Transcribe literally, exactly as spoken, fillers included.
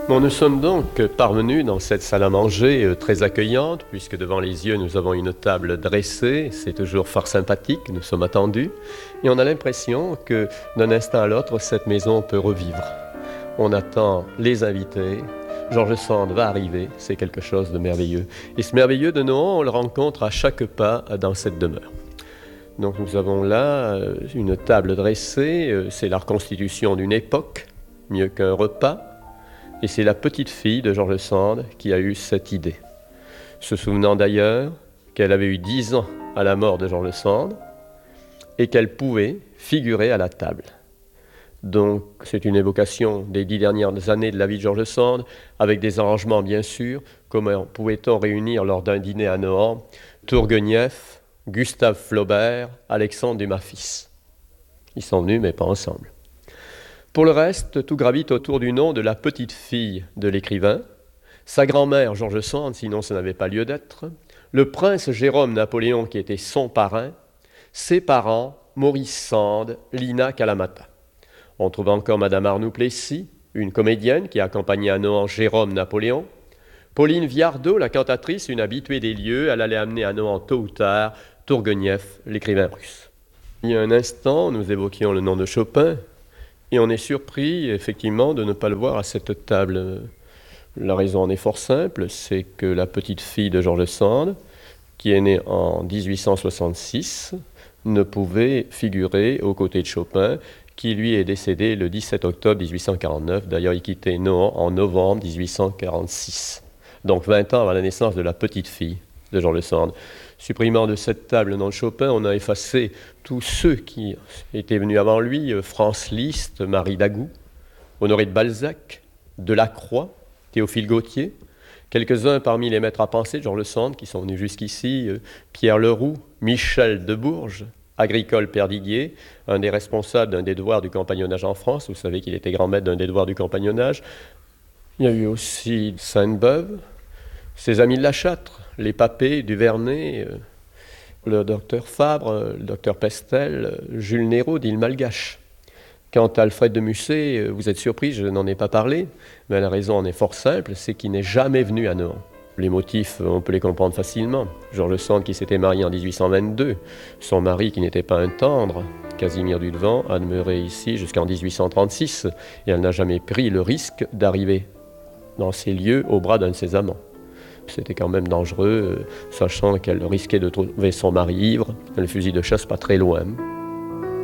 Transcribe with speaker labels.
Speaker 1: Bon, nous sommes donc parvenus dans cette salle à manger très accueillante, puisque devant les yeux nous avons une table dressée, c'est toujours fort sympathique, nous sommes attendus, et on a l'impression que d'un instant à l'autre, cette maison peut revivre. On attend les invités, George Sand va arriver, c'est quelque chose de merveilleux. Et ce merveilleux de Nohant, on le rencontre à chaque pas dans cette demeure. Donc nous avons là une table dressée, c'est la reconstitution d'une époque, mieux qu'un repas. Et c'est la petite fille de George Sand qui a eu cette idée. Se souvenant d'ailleurs qu'elle avait eu dix ans à la mort de George Sand et qu'elle pouvait figurer à la table. Donc c'est une évocation des dix dernières années de la vie de George Sand, avec des arrangements bien sûr. Comment pouvait-on réunir lors d'un dîner à Nohant Tourguenieff, Gustave Flaubert, Alexandre Dumas fils. Ils sont venus mais pas ensemble. Pour le reste, tout gravite autour du nom de la petite fille de l'écrivain, sa grand-mère George Sand, sinon ça n'avait pas lieu d'être, le prince Jérôme Napoléon qui était son parrain, ses parents, Maurice Sand, Lina Kalamata. On trouve encore Madame Arnoux-Plessis, une comédienne qui a accompagné à Nohant Jérôme Napoléon, Pauline Viardot, la cantatrice, une habituée des lieux, elle allait amener à Nohant tôt ou tard Tourguenieff, l'écrivain russe. Il y a un instant, nous évoquions le nom de Chopin, et on est surpris, effectivement, de ne pas le voir à cette table. La raison en est fort simple, c'est que la petite fille de George Sand, qui est née en dix-huit cent soixante-six, ne pouvait figurer aux côtés de Chopin, qui lui est décédé le dix-sept octobre mille huit cent quarante-neuf. D'ailleurs, il quittait Nohant en novembre mille huit cent quarante-six. Donc vingt ans avant la naissance de la petite fille de George Sand. Supprimant de cette table le nom de Chopin, on a effacé tous ceux qui étaient venus avant lui, Franz Liszt, Marie Dagout, Honoré de Balzac, Delacroix, Théophile Gautier, quelques-uns parmi les maîtres à penser de George Sand qui sont venus jusqu'ici, Pierre Leroux, Michel de Bourges, Agricole Perdiguier, un des responsables d'un des devoirs du compagnonnage en France. Vous savez qu'il était grand maître d'un des devoirs du compagnonnage. Il y a eu aussi Sainte-Beuve, ses amis de la Châtre, les Papet, Duvernay, euh, le docteur Fabre, euh, le docteur Pestel, euh, Jules Néraud d'Île Malgache. Quant à Alfred de Musset, euh, vous êtes surpris, je n'en ai pas parlé, mais la raison en est fort simple, c'est qu'il n'est jamais venu à Nohant. Les motifs, on peut les comprendre facilement. George Sand qui s'était marié en dix-huit cent vingt-deux, son mari qui n'était pas un tendre, Casimir du Devant, a demeuré ici jusqu'en dix-huit cent trente-six, et elle n'a jamais pris le risque d'arriver dans ces lieux au bras d'un de ses amants. C'était quand même dangereux, sachant qu'elle risquait de trouver son mari ivre, le fusil de chasse pas très loin.